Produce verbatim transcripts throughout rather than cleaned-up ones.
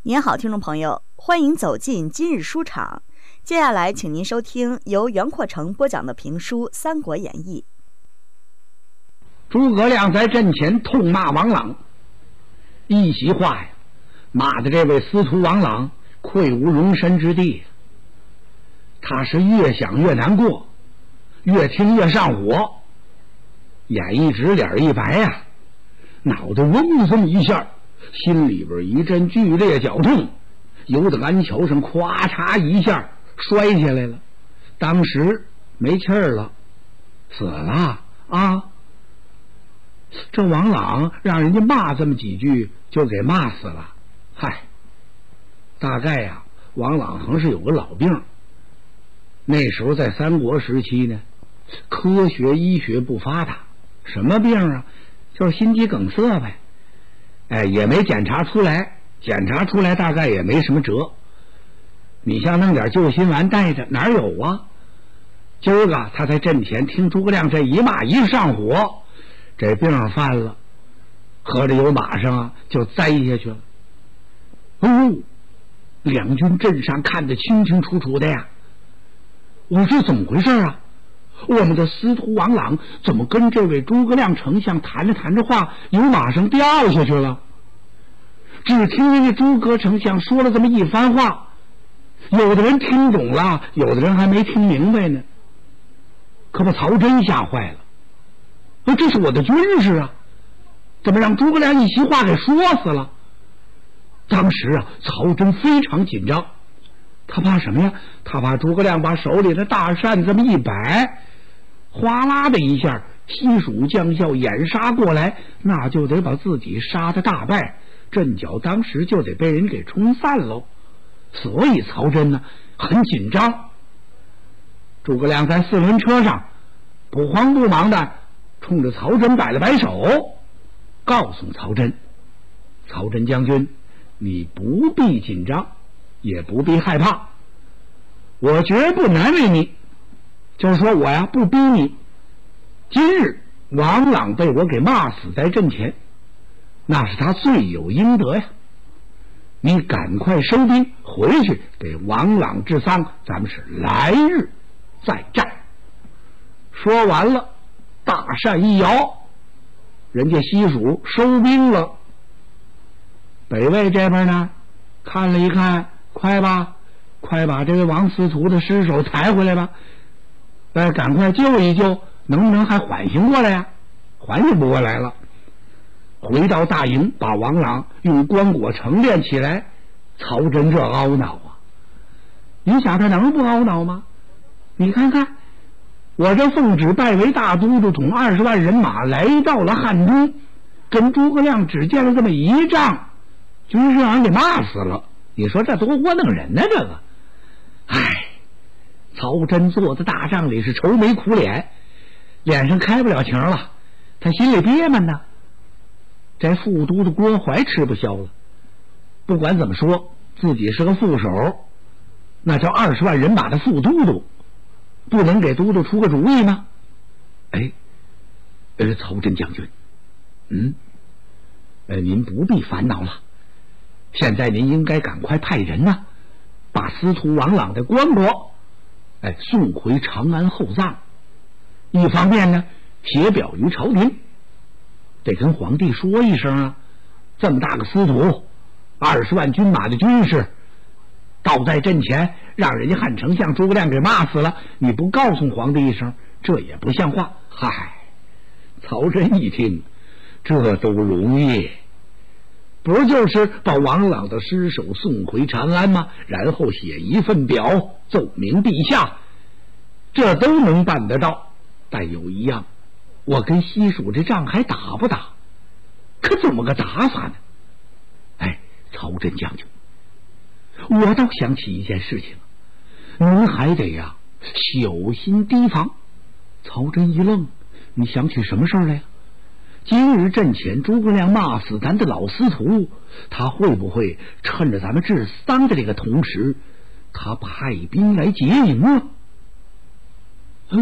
您好，听众朋友，欢迎走进今日书场。接下来，请您收听由袁阔成播讲的评书《三国演义》。 诸葛亮在阵前痛骂王朗，一席话呀，骂的这位司徒王朗愧无容身之地。他是越想越难过，越听越上火，眼一直脸一白呀、啊，脑袋嗡这么一下，心里边一阵剧烈绞痛，由得鞍桥上咵嚓一下摔下来了，当时没气儿了，死了啊！这王朗让人家骂这么几句就给骂死了。嗨，大概呀、啊，王朗横是有个老病。那时候在三国时期呢，科学医学不发达，什么病啊？就是心肌梗塞呗。哎，也没检查出来，检查出来大概也没什么辙。你像弄点救心丸带着，哪有啊？今儿个他在阵前听诸葛亮这一骂一上火，这病犯了，合着有马上啊就栽下去了。哦，两军阵上看得清清楚楚的呀。我说怎么回事啊？我们的司徒王朗怎么跟这位诸葛亮丞相谈着谈着话，由马上掉下去了？只听人家诸葛丞相说了这么一番话，有的人听懂了，有的人还没听明白呢，可把曹真吓坏了。这是我的军士啊，怎么让诸葛亮一席话给说死了？当时啊，曹真非常紧张，他怕什么呀？他怕诸葛亮把手里的大扇这么一摆，哗啦的一下，西蜀将校掩杀过来，那就得把自己杀得大败，阵脚当时就得被人给冲散喽。所以曹真呢很紧张。诸葛亮在四轮车上不慌不忙的冲着曹真摆了摆手，告诉曹真：曹真将军，你不必紧张，也不必害怕，我绝不难为你，就是说我呀不逼你。今日王朗被我给骂死在阵前，那是他罪有应得呀，你赶快收兵回去给王朗治丧，咱们是来日再战。说完了，大扇一摇，人家西蜀收兵了。北魏这边呢看了一看，快吧，快把这位王司徒的尸首抬回来吧，呃，赶快救一救，能不能还缓醒过来呀？缓醒不过来了。回到大营，把王朗用棺椁盛殓起来。曹真这懊恼啊！你想他能不懊恼吗？你看看，我这奉旨拜为大都督，统二十万人马来到了汉中，跟诸葛亮只见了这么一仗，就是让人给骂死了。你说这多窝囊人呢、啊？这个，唉，曹真坐在大帐里是愁眉苦脸，脸上开不了情了，他心里憋闷呢。这副都督郭淮吃不消了，不管怎么说，自己是个副手，那叫二十万人马的副都督，不能给都督出个主意吗？哎，呃，曹真将军，嗯，呃，您不必烦恼了。现在您应该赶快派人呢、啊，把司徒王朗的棺椁，哎，送回长安厚葬。一方面呢，写表于朝廷，得跟皇帝说一声啊，这么大个司徒，二十万军马的军士，倒在阵前，让人家汉丞相诸葛亮给骂死了，你不告诉皇帝一声，这也不像话。嗨，曹真一听，这都容易。不就是把王朗的尸首送回长安吗？然后写一份表奏明陛下，这都能办得到。但有一样，我跟西蜀这仗还打不打？可怎么个打法呢？哎，曹真将军，我倒想起一件事情，您还得呀小心提防。曹真一愣，你想起什么事儿来呀？今日阵前诸葛亮骂死咱的老司徒，他会不会趁着咱们治丧的这个同时，他派兵来劫营啊？哎，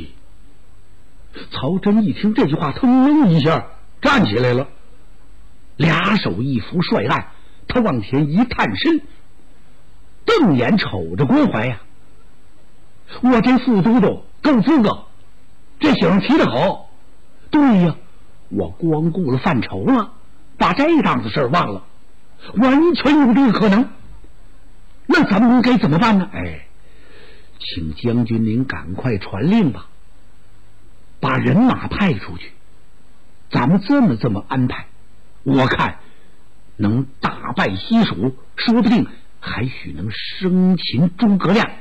曹真一听这句话，腾楞一下站起来了，俩手一扶帅案， 他往前一探身，瞪眼瞅着郭槐呀、啊，我这副都督够资格，这醒起得好。对呀，我光顾了犯愁了，把这档子事儿忘了，完全有这个可能。那咱们该怎么办呢？哎，请将军您赶快传令吧，把人马派出去。咱们这么这么安排，我看能大败西蜀，说不定还许能生擒诸葛亮。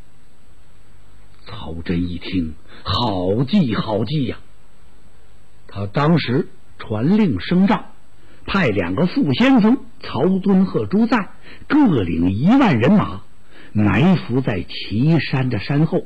曹真一听，好计好计呀、啊！他当时传令升帐，派两个副先锋曹敦和朱赞各领一万人马，埋伏在岐山的山后。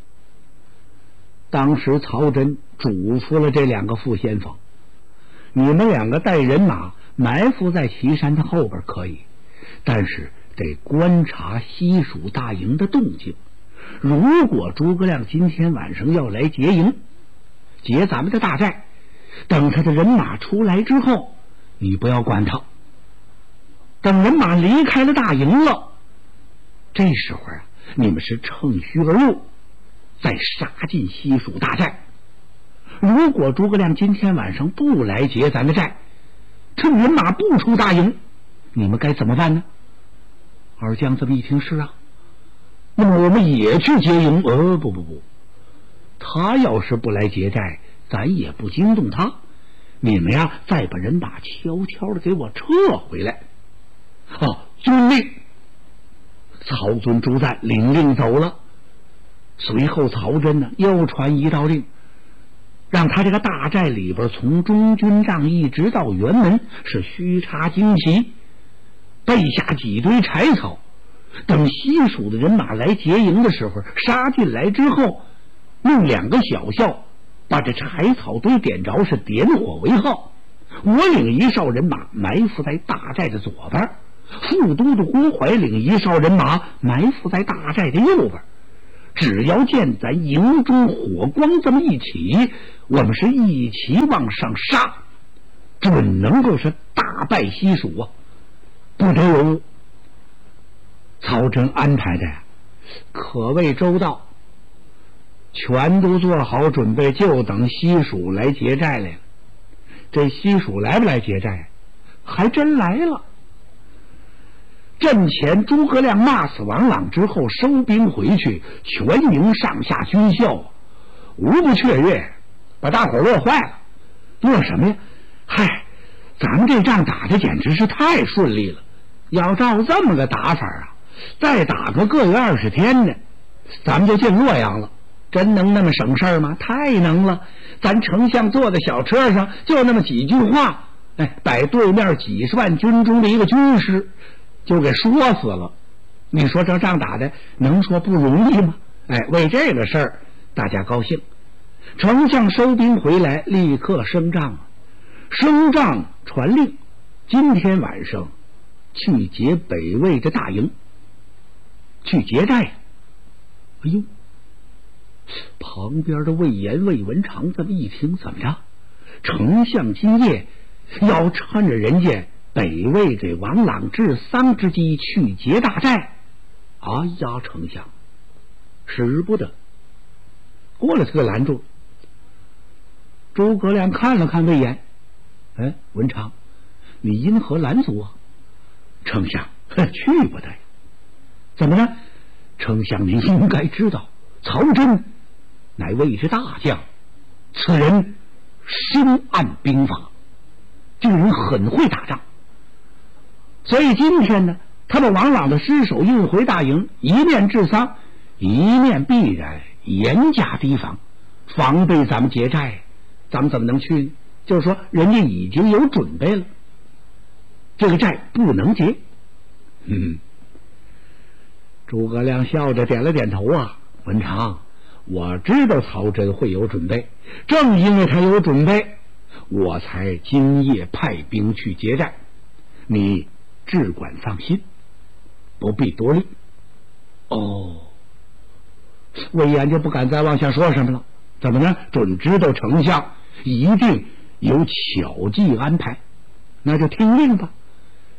当时曹真嘱咐了这两个副先锋，你们两个带人马埋伏在岐山的后边可以，但是得观察西蜀大营的动静。如果诸葛亮今天晚上要来劫营，劫咱们的大寨，等他的人马出来之后，你不要管他，等人马离开了大营了，这时候啊，你们是乘虚而入，再杀进西蜀大寨。如果诸葛亮今天晚上不来劫咱的寨，趁人马不出大营，你们该怎么办呢？二将这么一听，是啊，那么我们也去劫营。呃，不不不，他要是不来劫寨，咱也不惊动他。你们呀，再把人马悄悄的给我撤回来。哦，遵令。曹遵、朱赞领令走了。随后曹真呢又传一道令，让他这个大寨里边从中军帐一直到辕门是虚插旌旗，备下几堆柴草，等西蜀的人马来劫营的时候，杀进来之后，用两个小校把这柴草堆点着，是点火为号。我领一哨人马埋伏在大寨的左边，副都督郭槐领一哨人马埋伏在大寨的右边。只要见咱营中火光这么一起，我们是一起往上杀，准能够是大败西蜀啊！不得有误。曹真安排的呀，可谓周到，全都做好准备，就等西蜀来劫寨来了。这西蜀来不来劫寨？还真来了。阵前诸葛亮骂死王朗之后，收兵回去，全营上下军校无不雀跃，把大伙乐坏了。乐什么呀？嗨，咱们这仗打的简直是太顺利了，要照这么个打法啊，再打个个月二十天呢，咱们就进洛阳了。真能那么省事儿吗？太能了！咱丞相坐在小车上，就那么几句话，哎，把对面几十万军中的一个军师就给说死了。你说这仗打的能说不容易吗？哎，为这个事儿大家高兴。丞相收兵回来，立刻升帐，升帐传令，今天晚上去劫北魏的大营，去劫寨。哎呦，旁边的魏延、魏文长这么一听，怎么着？丞相今夜要趁着人家北魏这王朗治丧之机去劫大寨。哎呀，丞相，使不得！过来，他给拦住。诸葛亮看了看魏延，哎，文长，你因何拦阻啊？丞相，去不得。怎么呢？丞相，您应该知道，曹真乃魏之大将，此人深谙兵法，这个人很会打仗。所以今天呢，他把王朗的尸首运回大营，一面治丧，一面必然严加提防，防备咱们劫寨。咱们怎么能去呢？就是说人家已经有准备了，这个寨不能劫。嗯，诸葛亮笑着点了点头啊，文长，我知道曹真会有准备，正因为他有准备，我才今夜派兵去劫寨，你只管放心，不必多虑。哦，魏延就不敢再往下说什么了。怎么呢？准知道丞相一定有巧计安排，那就听令吧。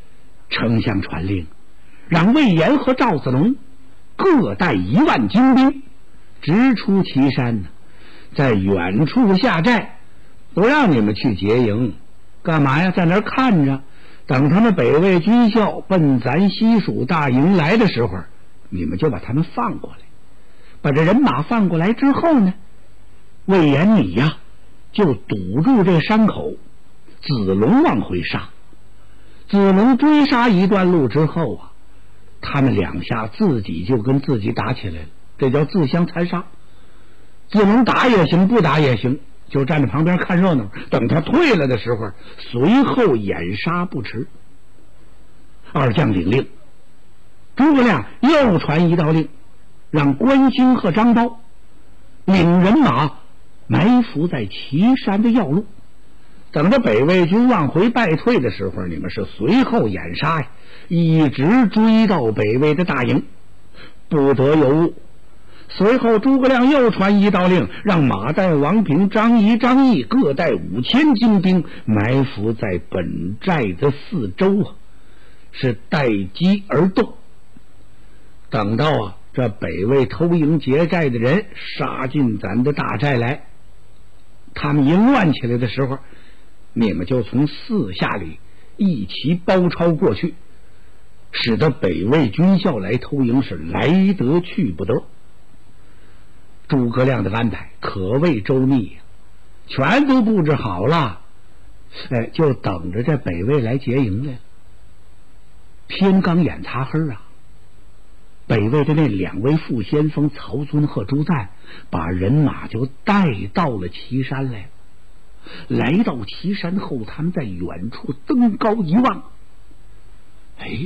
丞相传令，让魏延和赵子龙各带一万精兵，直出岐山呢，在远处下寨，不让你们去劫营。干嘛呀？在那儿看着，等他们北魏军校奔咱西蜀大营来的时候，你们就把他们放过来。把这人马放过来之后呢，魏延你呀就堵住这山口，子龙往回杀。子龙追杀一段路之后啊，他们两下自己就跟自己打起来了，这叫自相残杀。子龙打也行，不打也行，就站在旁边看热闹，等他退了的时候，随后掩杀不迟。二将领令，诸葛亮又传一道令，让关兴和张苞领人马埋伏在岐山的要路，等着北魏军往回败退的时候，你们是随后掩杀呀，一直追到北魏的大营，不得有误。随后诸葛亮又传一道令，让马岱、王平、张仪、张翼各带五千精兵埋伏在本寨的四周啊，是待机而动。等到啊这北魏偷营劫寨的人杀进咱的大寨来，他们营乱起来的时候，你们就从四下里一齐包抄过去，使得北魏军校来偷营是来得去不得。诸葛亮的安排可谓周密呀，全都布置好了，哎，就等着这北魏来劫营来了。天刚眼擦黑啊，北魏的那两位副先锋曹遵和朱赞把人马就带到了岐山来。来到岐山后，他们在远处登高一望，哎，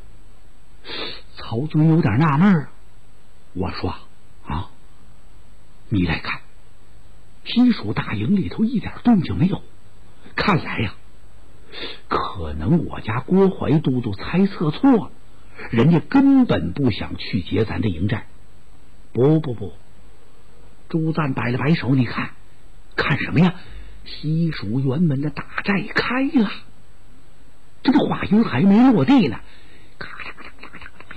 曹遵有点纳闷啊。我说啊，你来看，西蜀大营里头一点动静没有，看来呀，可能我家郭淮都督猜测错了，人家根本不想去劫咱的营寨。不不不，朱赞摆了摆手，你看看什么呀？西蜀辕门的大寨开了，这个话音还没落地呢，咔嚓咔嚓咔嚓咔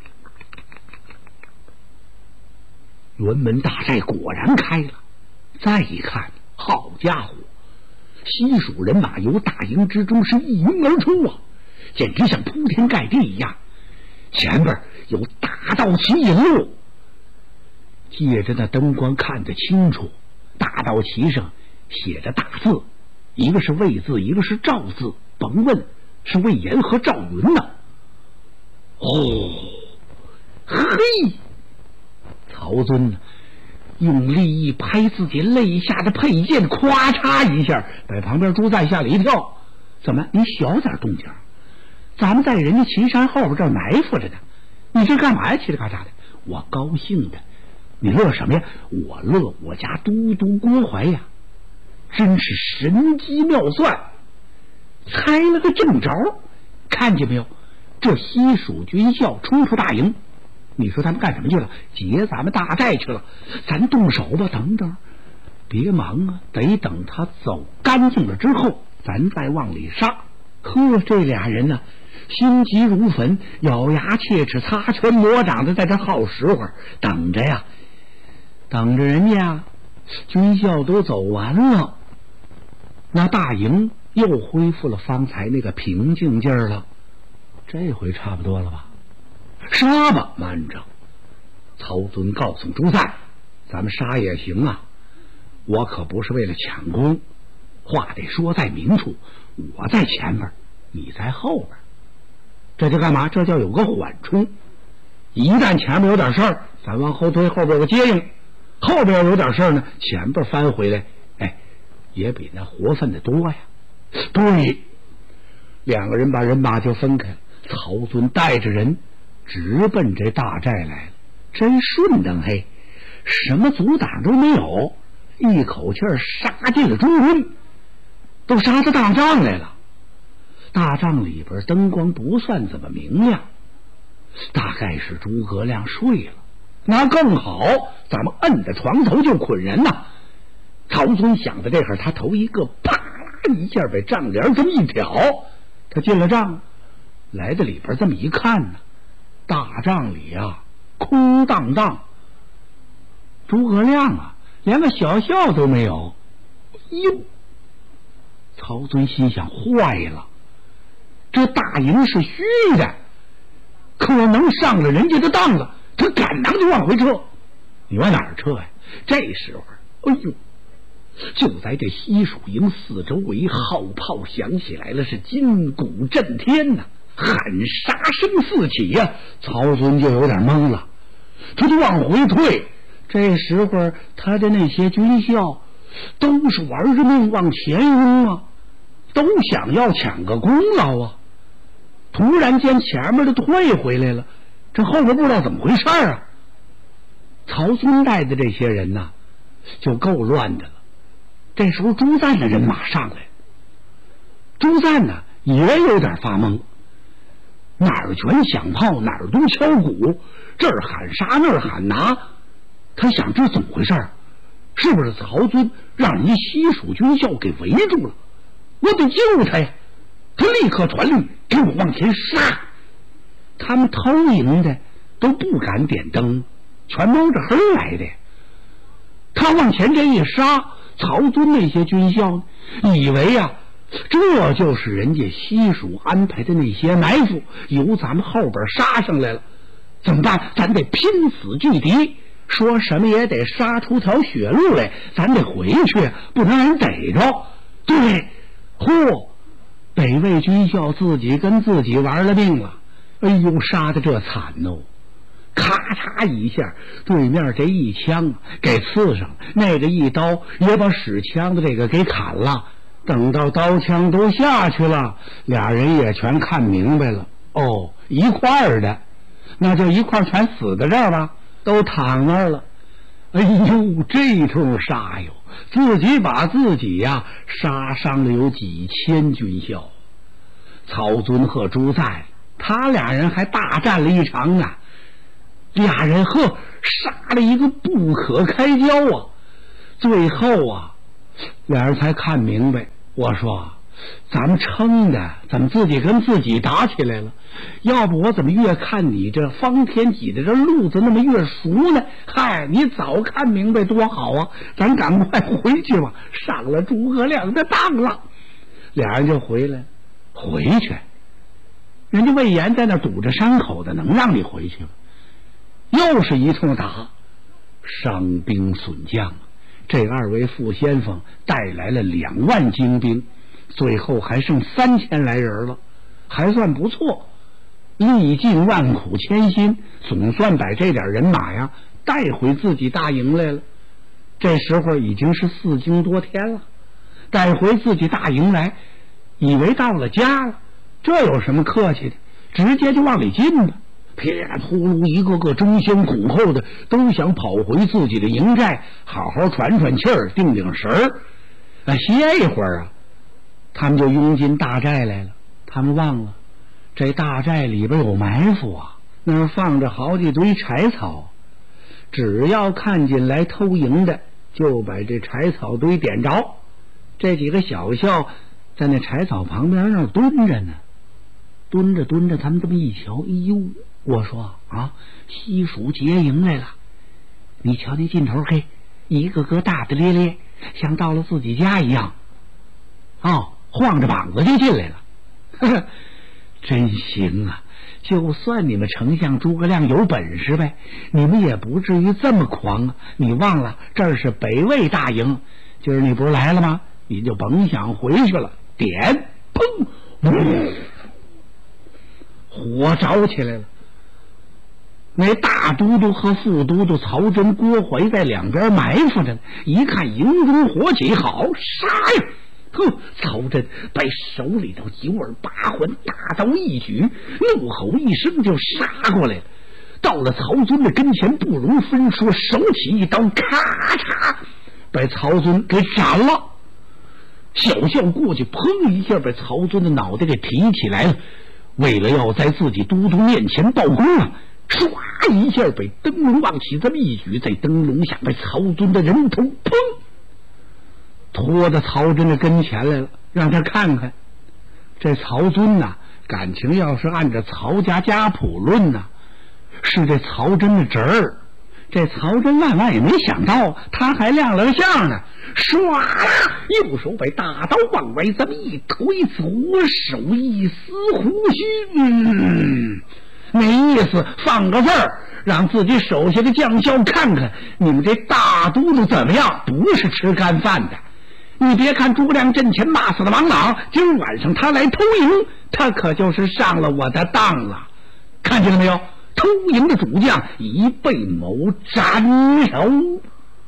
嚓，辕门大寨果然开了。再一看，好家伙，西蜀人马由大营之中是一拥而出啊，简直像铺天盖地一样。前边有大道旗引路，借着那灯光看得清楚，大道旗上写着大字，一个是魏字，一个是赵字，甭问是魏延和赵云呢。哦，嘿！曹遵呢，用力一拍自己肋下的佩剑，咵嚓一下，把旁边朱赞吓了一跳。怎么，你小点动静？咱们在人家岐山后边这儿埋伏着呢，你这干嘛呀？嘁哩咔嚓的！我高兴的，你乐什么呀？我乐我家都督郭淮呀，真是神机妙算，猜了个正着。看见没有？这西蜀军校冲出大营，你说他们干什么去了？劫咱们大寨去了。咱动手吧，等等，别忙啊，得等他走干净了之后，咱再往里杀。呵，这俩人呢，心急如焚，咬牙切齿，擦拳磨掌的在这耗时会儿，等着呀，等着人家军校都走完了，那大营又恢复了方才那个平静劲儿了。这回差不多了吧？杀吧！慢着，曹遵告诉朱赞，咱们杀也行啊，我可不是为了抢功，话得说在明处，我在前边，你在后边，这就干嘛？这叫有个缓冲。一旦前面有点事儿，咱往后推，后边有个接应；后边有点事儿呢，前边翻回来，哎，也比那活分的多呀。对，两个人把人马就分开了。曹遵带着人直奔这大寨来了，真顺当，嘿，什么阻挡都没有，一口气杀进了中军，都杀到大帐来了。大帐里边灯光不算怎么明亮，大概是诸葛亮睡了。那更好，咱们摁在床头就捆人呐。曹遵想的这会儿，他头一个啪啦一下把帐帘这么一挑，他进了帐， 来到里边这么一看呢，大帐里啊空荡荡，诸葛亮啊连个小校都没有。哟，曹遵心想，坏了，这大营是虚的，可能上了人家的当了，他赶忙就往回撤。你往哪儿撤呀？这时候，哎呦，就在这西蜀营四周围，号炮响起来了，是金鼓震天呐、啊，喊杀声四起呀、啊！曹遵就有点懵了，他就往回退。这时候，他的那些军校都是玩着命往前冲啊，都想要抢个功劳啊。突然间，前面的退回来了，这后边不知道怎么回事啊。曹遵带的这些人呐、啊，就够乱的了。这时候朱赞的人马上来，朱赞呢也有点发懵，哪儿全响炮，哪儿都敲鼓，这儿喊杀，那儿喊拿。他想这怎么回事？是不是曹遵让人家西蜀军校给围住了？我得救他呀！他立刻传令，给我往前杀。他们偷营的都不敢点灯，全摸着黑来的。他往前这一杀，曹遵那些军校以为呀、啊，这就是人家西蜀安排的那些埋伏，由咱们后边杀上来了。怎么办？咱得拼死拒敌，说什么也得杀出条血路来，咱得回去，不能让人逮着。对，嚯，北魏军校自己跟自己玩了命了。哎呦，杀得这惨哦！咔嚓一下，对面这一枪给刺上，那个一刀也把使枪的这个给砍了。等到刀枪都下去了，俩人也全看明白了，哦，一块儿的，那就一块全死在这儿吧，都躺那儿了。哎呦，这通杀哟，自己把自己呀、啊、杀伤了有几千军校。曹遵和朱赞他俩人还大战了一场呢，俩人呵杀了一个不可开交啊。最后啊，俩人才看明白，我说咱们撑的怎么自己跟自己打起来了？要不我怎么越看你这方天戟的这路子那么越熟呢？嗨，你早看明白多好啊！咱赶快回去吧，上了诸葛亮的当了。俩人就回来，回去，人家魏延在那堵着伤口的，能让你回去吗？又是一通打，伤兵损将。这二位副先锋带来了两万精兵，最后还剩三千来人了，还算不错。历尽万苦千辛，总算把这点人马呀带回自己大营来了。这时候已经是四更多天了，带回自己大营来，以为到了家了，这有什么客气的，直接就往里进吧。噼里扑噜，一个个争先恐后的都想跑回自己的营寨，好好喘喘气儿，定定神儿，啊，歇一会儿啊。他们就拥进大寨来了。他们忘了，这大寨里边有埋伏啊，那儿放着好几堆柴草，只要看见来偷营的，就把这柴草堆点着。这几个小校在那柴草旁边那儿蹲着呢，蹲着蹲着，他们这么一瞧，哎呦！我说啊，西蜀结营来了！你瞧那劲头，嘿，一个个大大咧咧，像到了自己家一样。哦，晃着膀子就进来了，呵呵，真行啊！就算你们丞相诸葛亮有本事呗，你们也不至于这么狂啊！你忘了这儿是北魏大营，今儿你不是来了吗？你就甭想回去了。点，砰，嗯，火着起来了。那大都督和副都督曹真、郭淮在两边埋伏着，一看营中火起，好杀呀！呵，曹真把手里头一握八环大刀一举，怒吼一声就杀过来了。到了曹尊的跟前，不容分说，手起一刀，咔嚓，把曹尊给斩了。小校过去，砰一下把曹尊的脑袋给提起来了，为了要在自己都督面前报功啊！唰一下被灯笼往起这么一举，在灯笼下被曹尊的人头砰拖到曹真的跟前来了，让他看看这曹尊呐、啊、 感情要是按照曹家家谱论呢，是这曹真的侄儿。这曹真万万也没想到，他还亮了个相呢，唰啦，右手把大刀往外这么一推，左手一撕胡须，嗯，那意思放个字儿，让自己手下的将校看看，你们这大都督怎么样，不是吃干饭的。你别看诸葛亮阵前骂死了王朗，今儿晚上他来偷营，他可就是上了我的当了。看见了没有？偷营的主将已被某斩首。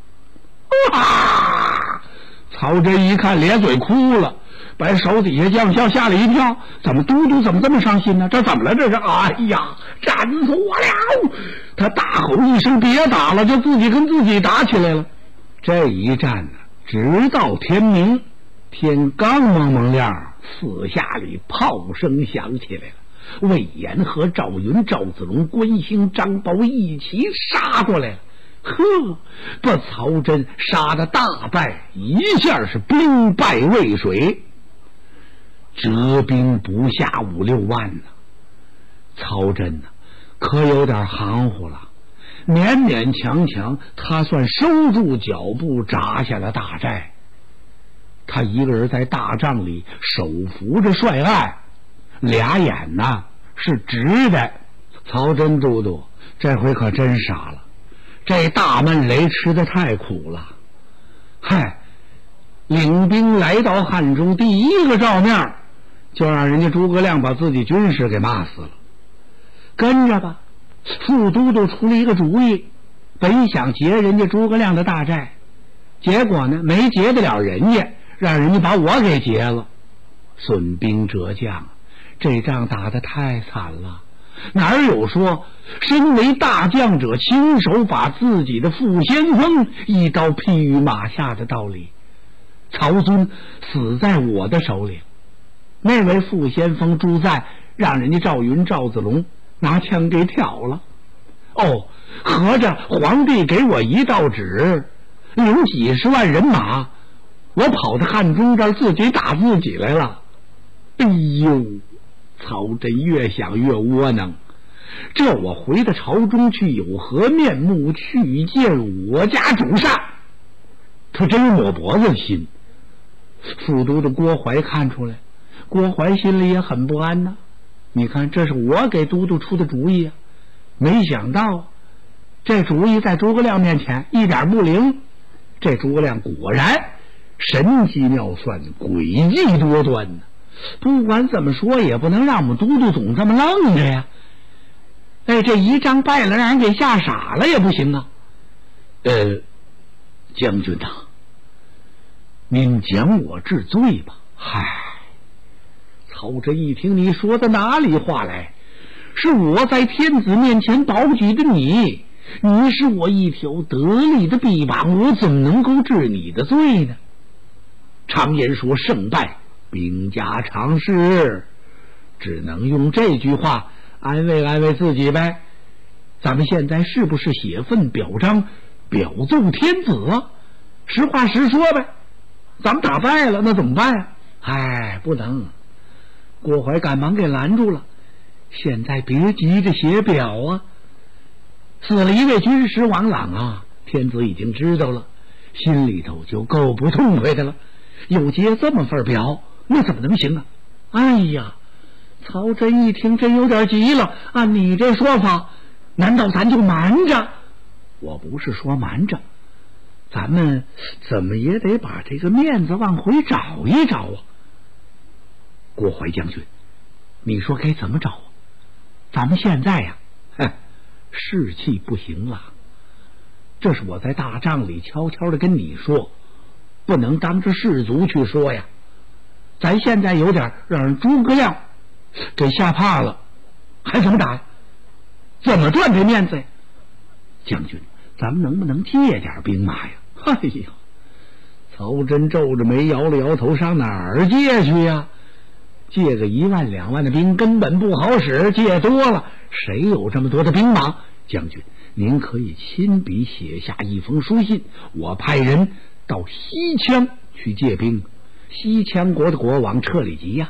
哇！曹真一看咧嘴哭了，把手底下将校吓了一跳，怎么都督怎么这么伤心呢？这怎么了？这是哎呀，斩死我了！他大吼一声别打了，就自己跟自己打起来了。这一战呢，直到天明，天刚蒙蒙亮，四下里炮声响起来了。魏延和赵云、赵子龙、关兴、张宝一起杀过来了，呵，把曹真杀得大败，一下是兵败渭水，折兵不下五六万呢。曹真呢，可有点含糊了，勉勉强强他算收住脚步，扎下了大寨。他一个人在大帐里手扶着帅案，俩眼呐是直的。曹真都督这回可真傻了，这大闷雷吃得太苦了。嗨，领兵来到汉中，第一个照面就让人家诸葛亮把自己军师给骂死了。跟着吧，副都督出了一个主意，本想劫人家诸葛亮的大寨，结果呢没劫得了人家，让人家把我给劫了。损兵折将，这仗打得太惨了，哪有说身为大将者亲手把自己的副先锋一刀劈于马下的道理？曹尊死在我的手里，那位副先锋朱赞让人家赵云、赵子龙拿枪给挑了。哦，合着皇帝给我一道旨，领几十万人马，我跑到汉中这儿自己打自己来了。哎呦，曹真越想越窝囊，这我回到朝中去有何面目去见我家主上？他真是抹脖子的心。副都督郭淮看出来，郭淮心里也很不安呐。你看，这是我给都督出的主意啊，没想到这主意在诸葛亮面前一点不灵。这诸葛亮果然神机妙算，诡计多端呢。不管怎么说，也不能让我们都督总这么愣着呀。哎，这一仗败了，让人给吓傻了也不行啊。呃，将军呐，您将我治罪吧。嗨，曹真一听你说的哪里话来？是我在天子面前保举的你，你是我一条得力的臂膀，我怎么能够治你的罪呢？常言说胜败兵家常事，只能用这句话安慰安慰自己呗。咱们现在是不是写份表彰表奏天子啊？实话实说呗。咱们打败了，那怎么办啊？哎，不能。郭淮赶忙给拦住了。现在别急着写表啊，死了一位军师王朗啊，天子已经知道了，心里头就够不痛快的了，又接这么份表，那怎么能行啊？哎呀，曹真一听真有点急了。按你这说法，难道咱就瞒着？我不是说瞒着，咱们怎么也得把这个面子往回找一找啊。郭淮将军，你说该怎么找啊？咱们现在呀、啊，士气不行了，这是我在大帐里悄悄的跟你说，不能当着士卒去说呀。咱现在有点让人诸葛亮给吓怕了，还怎么打呀？怎么赚这面子呀？将军，咱们能不能借点兵马呀？哎呀，曹真皱着眉摇了摇头，上哪儿借去呀？借个一万两万的兵根本不好使，借多了谁有这么多的兵马？将军，您可以亲笔写下一封书信，我派人到西羌去借兵。西羌国的国王彻里吉呀、啊，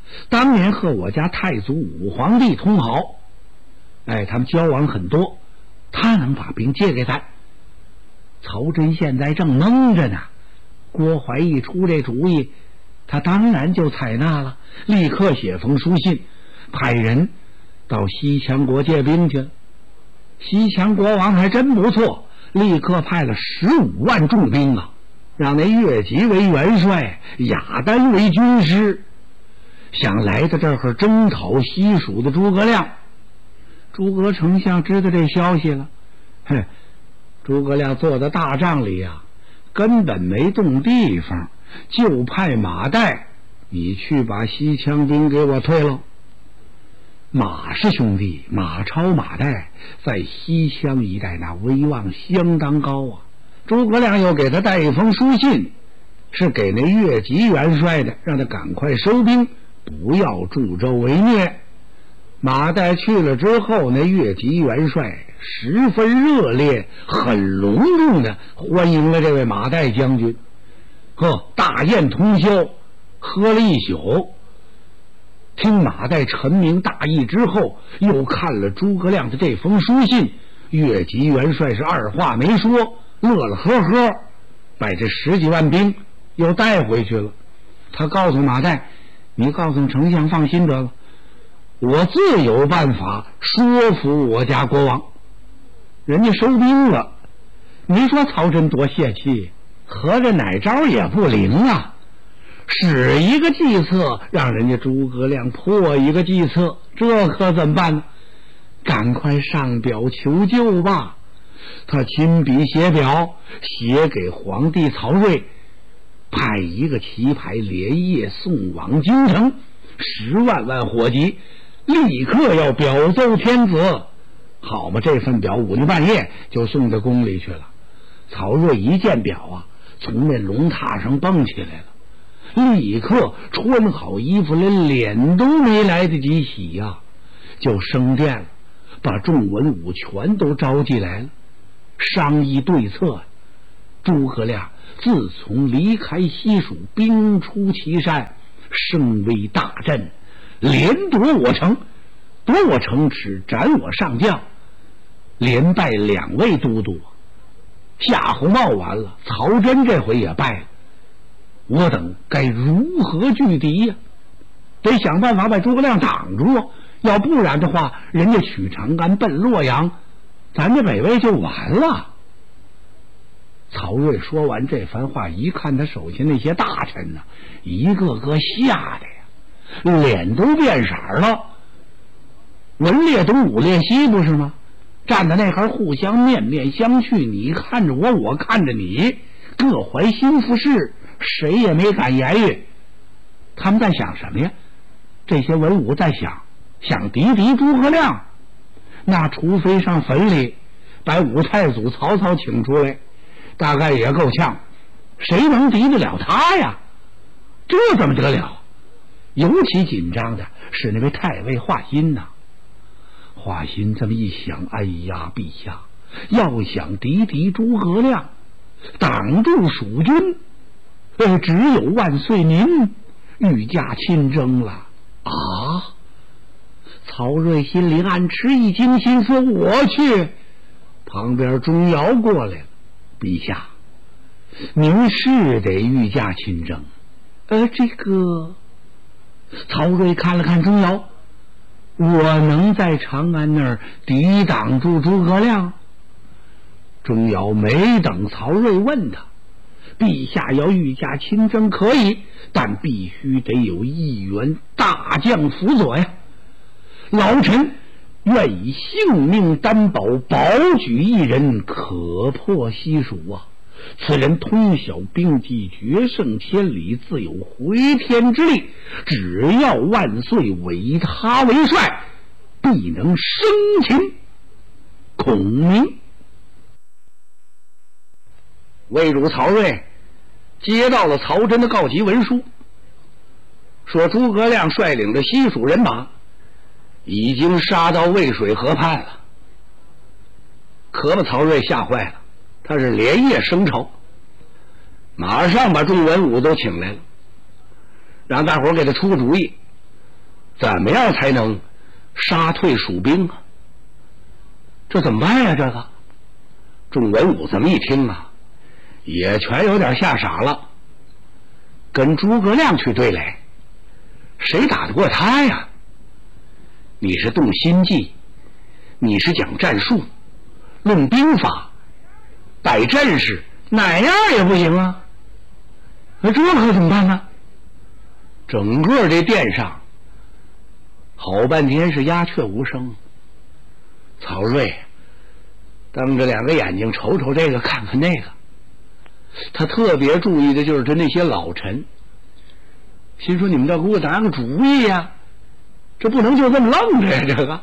当年和我家太祖武皇帝通好，哎，他们交往很多，他能把兵借给咱。曹真现在正蒙着呢，郭淮一出这主意，他当然就采纳了，立刻写封书信，派人到西羌国借兵去了。西羌国王还真不错，立刻派了十五万重兵啊，让那岳吉为元帅，雅丹为军师，想来到这儿征讨西蜀的诸葛亮。诸葛丞相知道这消息了，嘿，诸葛亮坐在大帐里啊，根本没动地方，就派马岱，你去把西羌兵给我退了。马氏兄弟马超马岱在西羌一带那威望相当高啊。诸葛亮又给他带一封书信，是给那岳吉元帅的，让他赶快收兵，不要助纣为虐。马岱去了之后，那岳吉元帅十分热烈，很隆重的欢迎了这位马岱将军。呵，大宴通宵，喝了一宿。听马岱陈明大义之后，又看了诸葛亮的这封书信，岳吉元帅是二话没说，乐乐呵呵，把这十几万兵又带回去了。他告诉马岱，你告诉丞相放心得了，我自有办法说服我家国王。人家收兵了，你说曹真多泄气，合着哪招也不灵啊，使一个计策让人家诸葛亮破一个计策，这可怎么办呢？赶快上表求救吧。他亲笔写表，写给皇帝曹睿，派一个旗牌连夜送往京城，十万万火急，立刻要表奏天子。好嘛，这份表午间半夜就送到宫里去了。曹睿一见表啊，从那龙榻上蹦起来了，立刻穿好衣服，连脸都没来得及洗呀、啊，就升殿了，把众文武全都召集来了，商议对策。诸葛亮自从离开西蜀，兵出祁山，声威大振，连夺我城，夺我城池，斩我上将，连败两位都督。夏侯茂完了，曹真这回也败了，我等该如何拒敌呀？得想办法把诸葛亮挡住啊，要不然的话，人家取长安奔洛阳，咱这北魏就完了。曹睿说完这番话，一看他手下那些大臣呢、啊，一个个吓得呀，脸都变色了。文烈东武烈西不是吗？站在那块互相面面相觑，你看着我，我看着你，各怀心腹事，谁也没敢言语。他们在想什么呀？这些文武在想想敌敌诸葛亮，那除非上坟里把武太祖曹操请出来，大概也够呛，谁能敌得了他呀？这怎么得了？尤其紧张的是那位太尉华歆呐。华歆这么一想，哎呀，陛下，要想敌敌诸葛亮，挡住蜀军，呃，只有万岁您御驾亲征了啊！曹睿心里暗吃一惊，心说我去。旁边钟繇过来了，陛下，您是得御驾亲征。呃，这个曹睿看了看钟繇，我能在长安那儿抵挡住诸葛亮？钟繇没等曹睿问他，陛下要御驾亲征可以，但必须得有一员大将辅佐呀。老臣愿以性命担保，保举一人，可破西蜀啊！此人通晓兵机，决胜千里，自有回天之力。只要万岁委他为帅，必能生擒孔明。魏主曹睿接到了曹真的告急文书，说诸葛亮率领着西蜀人马已经杀到渭水河畔了，可把曹睿吓坏了。他是连夜升朝，马上把众文武都请来了，让大伙儿给他出个主意。 怎么样才能杀退蜀兵啊？这怎么办呀？这个众文武这么一听啊，也全有点吓傻了。跟诸葛亮去对垒，谁打得过他呀？你是动心计，你是讲战术，论兵法，摆阵势，哪样也不行啊。那这可怎么办呢？整个这殿上好半天是鸦雀无声。曹睿瞪着两个眼睛，瞅瞅这个看看那个，他特别注意的就是他那些老臣，心说你们要给我拿个主意呀，这不能就这么愣着呀。这个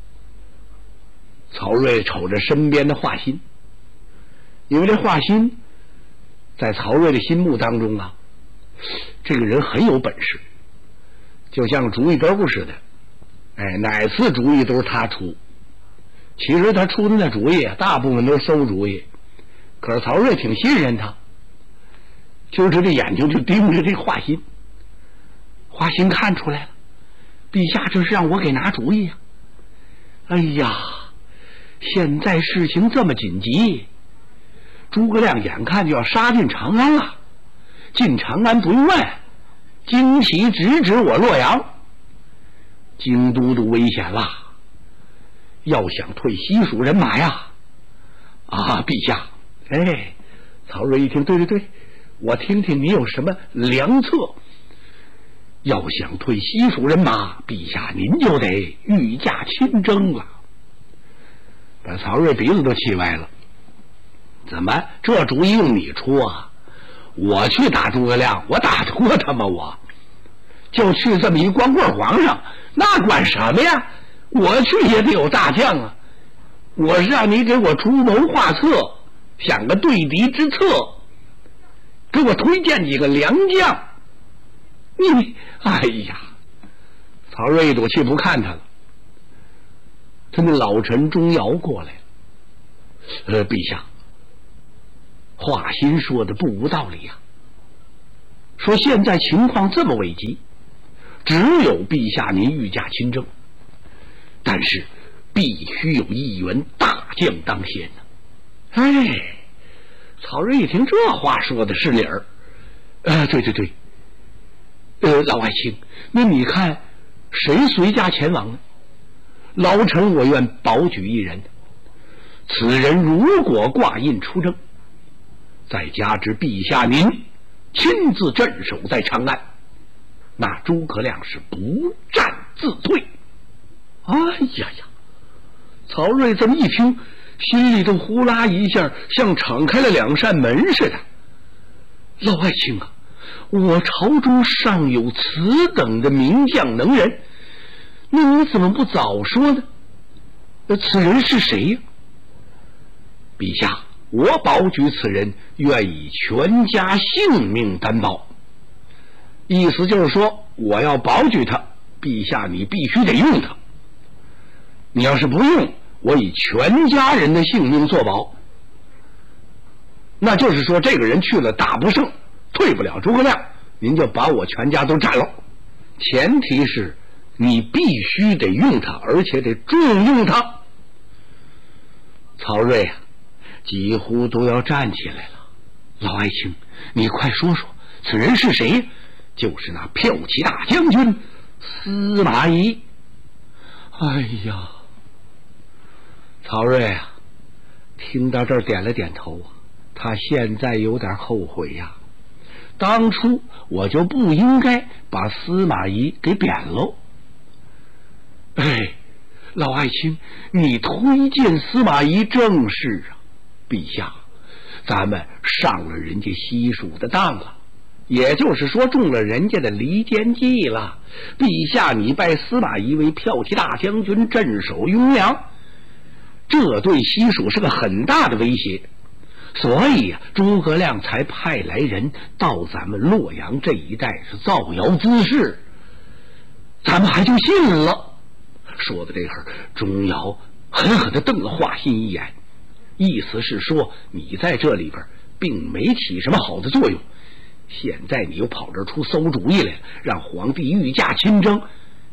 曹睿瞅着身边的华歆，因为这华歆在曹睿的心目当中啊，这个人很有本事，就像主意兜似的，哎，哪次主意都是他出。其实他出的那主意大部分都是馊主意，可是曹睿挺信任他，就是这眼睛就盯着这华歆。华歆看出来了，陛下这是让我给拿主意啊！哎呀，现在事情这么紧急，诸葛亮眼看就要杀进长安了，进长安不用问，旌旗直指我洛阳，京都都危险了。要想退西蜀人马呀！啊，陛下！哎，曹睿一听，对对对，我听听你有什么良策。要想退西蜀人马，陛下您就得御驾亲征了。把曹睿鼻子都气歪了。怎么这主意用你出啊？我去打诸葛亮，我打得过他吗？我就去这么一光棍皇上，那管什么呀？我去也得有大将啊！我是让你给我出谋划策，想个对敌之策，给我推荐几个良将。你，哎呀！曹睿一赌气不看他了。他那老臣钟繇过来了，呃，陛下，华歆说的不无道理呀、啊。说现在情况这么危急，只有陛下您御驾亲征。但是必须有一员大将当先呢、啊。哎，曹睿一听这话说的是理儿，呃，对对对，呃，老爱卿，那你看谁随驾前往呢？老臣我愿保举一人，此人如果挂印出征，再加之陛下您亲自镇守在长安，那诸葛亮是不战自退。哎呀呀！曹睿这么一听，心里头呼啦一下，像敞开了两扇门似的。老爱卿啊，我朝中尚有此等的名将能人，那你怎么不早说呢？此人是谁呀？陛下，我保举此人，愿以全家性命担保。意思就是说，我要保举他，陛下你必须得用他。你要是不用，我以全家人的性命作保。那就是说，这个人去了打不胜，退不了诸葛亮，您就把我全家都斩了。前提是你必须得用他，而且得重用他。曹睿啊，几乎都要站起来了。老爱卿，你快说说，此人是谁？就是那骠骑大将军司马懿。哎呀！曹睿啊，听到这儿点了点头啊，他现在有点后悔呀、啊，当初我就不应该把司马懿给贬喽。哎，老爱卿，你推荐司马懿正是啊，陛下，咱们上了人家西蜀的当了，也就是说中了人家的离间计了。陛下，你拜司马懿为骠骑大将军，镇守雍凉，这对西蜀是个很大的威胁，所以啊，诸葛亮才派来人到咱们洛阳这一带是造谣滋事，咱们还就信了。说到这会儿，钟繇狠狠地瞪了华歆一眼，意思是说你在这里边并没起什么好的作用，现在你又跑这儿出馊主意来了，让皇帝御驾亲征，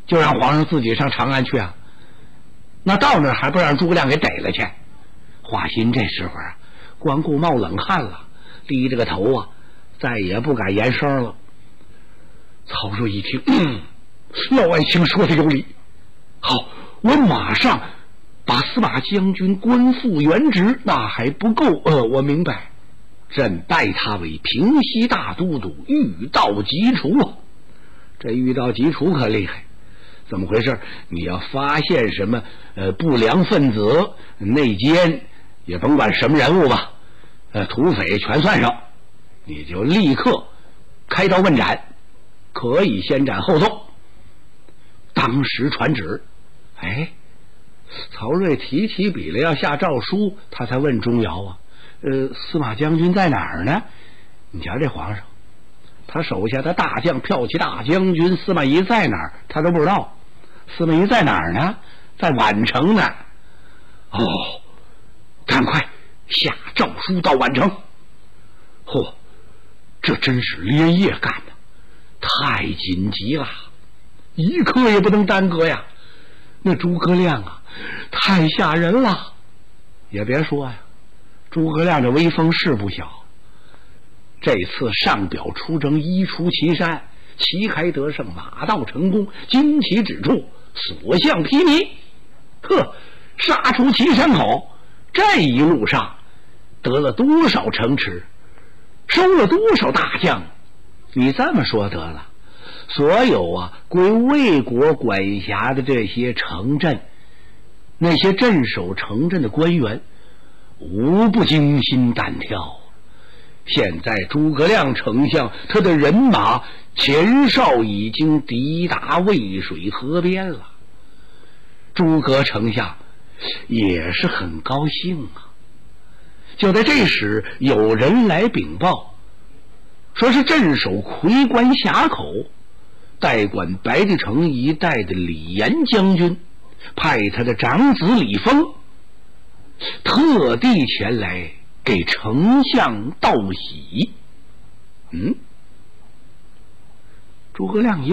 就让皇上自己上长安去啊。那到那儿还不让诸葛亮给逮了去？华歆这时候啊，光顾冒冷汗了，低着个头啊，再也不敢言声了。曹睿一听，嗯，老爱卿说的有理，好，我马上把司马将军官复原职。那还不够，呃，我明白，朕拜他为平西大都督，御道疾除啊。这御道疾除可厉害，怎么回事？你要发现什么呃不良分子、内奸，也甭管什么人物吧，呃土匪全算上，你就立刻开刀问斩，可以先斩后奏。当时传旨，哎，曹睿提起笔来要下诏书，他才问钟繇啊，呃，司马将军在哪儿呢？你瞧这皇上，他手下的大将骠骑大将军司马懿在哪儿，他都不知道。司马懿在哪儿呢？在宛城呢。哦，赶快下诏书到宛城。嚯，这真是连夜干的，太紧急了，一刻也不能耽搁呀。那诸葛亮啊，太吓人了。也别说呀，诸葛亮这威风是不小。这次上表出征，一出祁山，旗开得胜，马到成功，旌旗指处，所向披靡。呵，杀出祁山口，这一路上得了多少城池，收了多少大将。你这么说得了，所有啊归魏国管辖的这些城镇，那些镇守城镇的官员无不惊心胆跳。现在诸葛亮丞相他的人马前哨已经抵达渭水河边了，诸葛丞相也是很高兴啊。就在这时，有人来禀报，说是镇守夔关峡口代管白帝城一带的李严将军派他的长子李丰特地前来给丞相道喜。嗯，诸葛亮一